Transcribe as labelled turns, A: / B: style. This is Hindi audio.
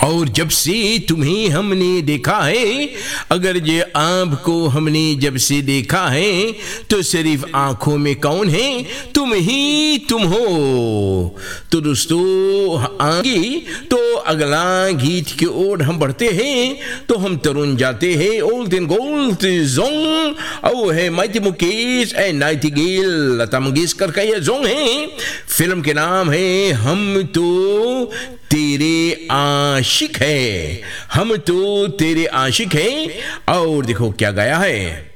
A: और जब से तुम्हें हमने देखा है, अगर ये आपको हमने जब से देखा है, तो सिर्फ आंखों में कौन है? तुम ही तुम हो। तो दोस्तों आगे तो अगला गीत की ओर हम बढ़ते हैं, तो हम तरुण जाते हैं ओल्ड एंड गोल्ड सॉन्ग, और है mighty Mukesh and Nightingale, Lata Mangeshkar का यह सॉन्ग है। फिल्म के नाम है हम तो तेरे आशिक है, हम तो तेरे आशिक हैं। और देखो क्या गाया है।